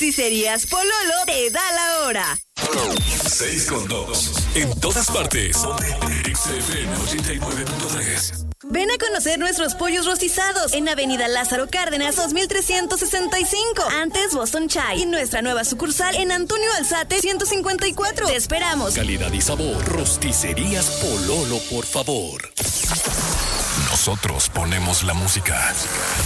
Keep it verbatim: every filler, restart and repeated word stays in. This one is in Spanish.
Rosticerías Pololo te da la hora. seis con dos. En todas partes. X F M ochenta y nueve punto tres. Ven a conocer nuestros pollos rostizados en Avenida Lázaro Cárdenas dos mil trescientos sesenta y cinco, antes Boston Chai, y nuestra nueva sucursal en Antonio Alzate ciento cincuenta y cuatro. Te esperamos. Calidad y sabor. Rosticerías Pololo, por favor. Nosotros ponemos la música.